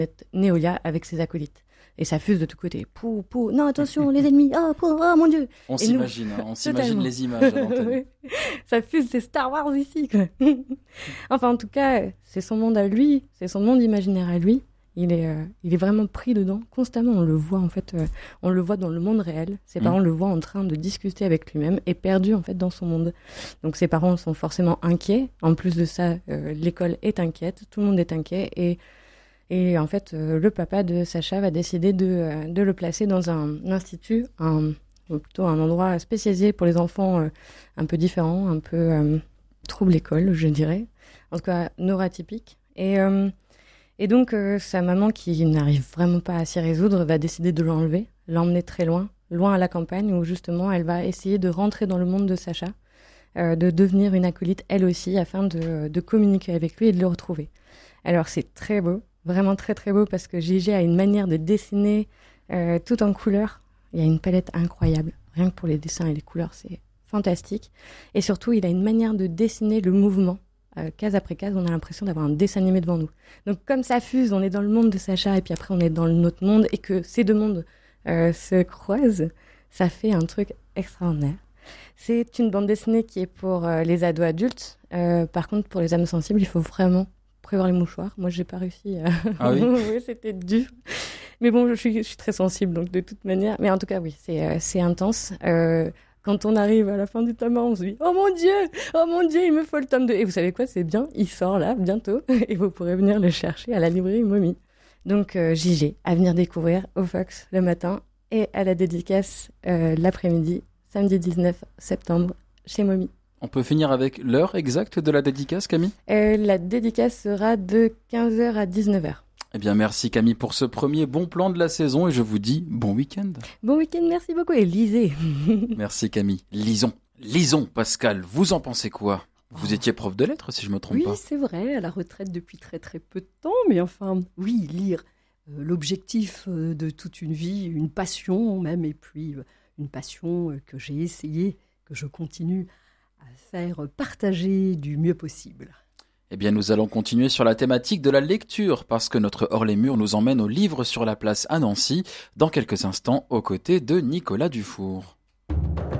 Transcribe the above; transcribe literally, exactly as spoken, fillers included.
Néolia avec ses acolytes. Et ça fuse de tous côtés. Pou, pou, non, attention, les ennemis, oh, pou, oh mon Dieu. On Et s'imagine, nous, hein, on s'imagine totalement. Les images à l'antenne. Ça fuse, c'est Star Wars ici, quoi. Enfin, en tout cas, c'est son monde à lui, c'est son monde imaginaire à lui. Il est, euh, il est vraiment pris dedans, constamment. On le voit, en fait, euh, on le voit dans le monde réel. Ses mmh. parents le voient en train de discuter avec lui-même et perdu, en fait, dans son monde. Donc, ses parents sont forcément inquiets. En plus de ça, euh, l'école est inquiète, tout le monde est inquiet. Et, et en fait, euh, le papa de Sacha va décider de, euh, de le placer dans un institut, un, ou plutôt un endroit spécialisé pour les enfants euh, un peu différents, un peu euh, trouble école, je dirais. En tout cas, neuroatypique. Et... Euh, Et donc, euh, sa maman, qui n'arrive vraiment pas à s'y résoudre, va décider de l'enlever, l'emmener très loin, loin à la campagne, où justement, elle va essayer de rentrer dans le monde de Sacha, euh, de devenir une acolyte, elle aussi, afin de, de communiquer avec lui et de le retrouver. Alors, c'est très beau, vraiment très très beau, parce que Gigi a une manière de dessiner euh, tout en couleurs. Il y a une palette incroyable, rien que pour les dessins et les couleurs, c'est fantastique. Et surtout, il a une manière de dessiner le mouvement. Euh, case après case, on a l'impression d'avoir un dessin animé devant nous. Donc comme ça fuse, on est dans le monde de Sacha et puis après on est dans notre monde et que ces deux mondes euh, se croisent, ça fait un truc extraordinaire. C'est une bande dessinée qui est pour euh, les ados adultes. Euh, par contre, pour les âmes sensibles, il faut vraiment prévoir les mouchoirs. Moi, j'ai pas réussi. À... Ah oui, oui, c'était dur. Mais bon, je suis, je suis très sensible, donc de toute manière. Mais en tout cas, oui, c'est, euh, c'est intense. Euh, Quand on arrive à la fin du tome un, on se dit « Oh mon Dieu, oh mon Dieu, il me faut le tome deux !» Et vous savez quoi, c'est bien, il sort là, bientôt, et vous pourrez venir le chercher à la librairie Momie. Donc euh, J G, à venir découvrir au Fox le matin et à la dédicace euh, l'après-midi, samedi dix-neuf septembre, chez Momie. On peut finir avec l'heure exacte de la dédicace, Camille ? euh, La dédicace sera de quinze heures à dix-neuf heures. Eh bien, merci Camille pour ce premier bon plan de la saison et je vous dis bon week-end. Bon week-end, merci beaucoup et lisez. Merci Camille. Lisons, lisons Pascal, vous en pensez quoi ? Vous étiez prof de lettres si je me trompe oui, pas. Oui, c'est vrai, à la retraite depuis très très peu de temps, mais enfin, oui, lire, euh, l'objectif euh, de toute une vie, une passion même, et puis euh, une passion euh, que j'ai essayé, que je continue à faire partager du mieux possible. Eh bien, nous allons continuer sur la thématique de la lecture, parce que notre Hors les Murs nous emmène au livre sur la place à Nancy, dans quelques instants, aux côtés de Nicolas Dufour.